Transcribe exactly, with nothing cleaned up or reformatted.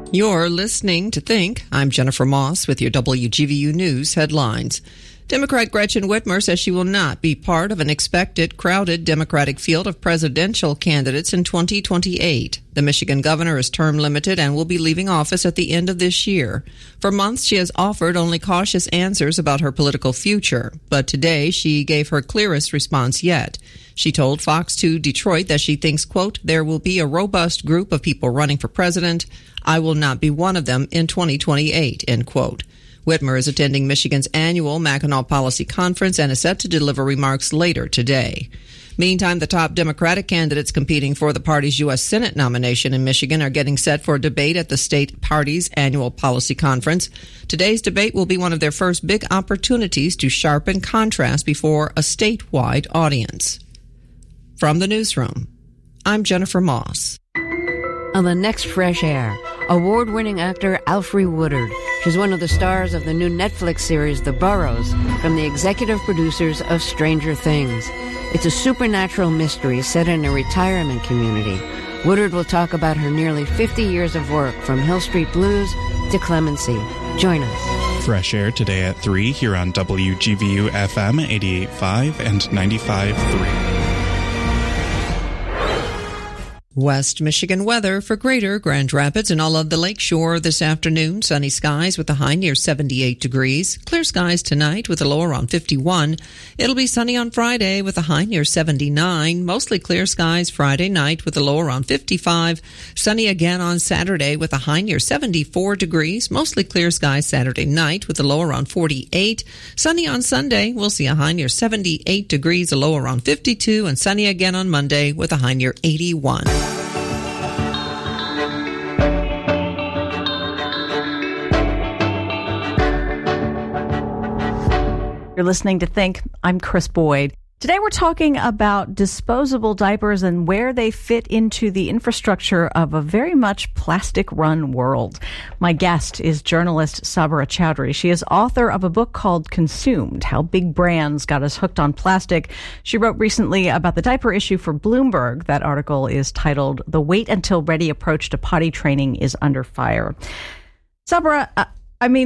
You're listening to Think. I'm Jennifer Moss with your W G V U News headlines. Democrat Gretchen Whitmer says she will not be part of an expected crowded Democratic field of presidential candidates in twenty twenty-eight. The Michigan governor is term limited and will be leaving office at the end of this year. For months, she has offered only cautious answers about her political future, but today she gave her clearest response yet. She told Fox two Detroit that she thinks, quote, there will be a robust group of people running for president. I will not be one of them in twenty twenty-eight, end quote. Whitmer is attending Michigan's annual Mackinac Policy Conference and is set to deliver remarks later today. Meantime, the top Democratic candidates competing for the party's U S Senate nomination in Michigan are getting set for a debate at the state party's annual policy conference. Today's debate will be one of their first big opportunities to sharpen contrast before a statewide audience. From the newsroom, I'm Jennifer Moss. On the next Fresh Air, award-winning actor Alfre Woodard. She's one of the stars of the new Netflix series The Burrows, from the executive producers of Stranger Things. It's a supernatural mystery set in a retirement community. Woodard will talk about her nearly fifty years of work, from Hill Street Blues to Clemency. Join us. Fresh Air today at three here on W G V U F M eighty-eight point five and ninety-five point three. West Michigan weather for Greater Grand Rapids and all of the lakeshore this afternoon. Sunny skies with a high near seventy-eight degrees. Clear skies tonight with a low around fifty-one. It'll be sunny on Friday with a high near seventy-nine. Mostly clear skies Friday night with a low around fifty-five. Sunny again on Saturday with a high near seventy-four degrees. Mostly clear skies Saturday night with a low around forty-eight. Sunny on Sunday. We'll see a high near seventy-eight degrees, a low around fifty-two. And sunny again on Monday with a high near eighty-one. You're listening to Think. I'm Chris Boyd. Today we're talking about disposable diapers and where they fit into the infrastructure of a very much plastic-run world. My guest is journalist Sabra Chowdhury. She is author of a book called Consumed: How Big Brands Got Us Hooked on Plastic. She wrote recently about the diaper issue for Bloomberg. That article is titled "The Wait Until Ready Approach to Potty Training is Under Fire." Sabra, uh,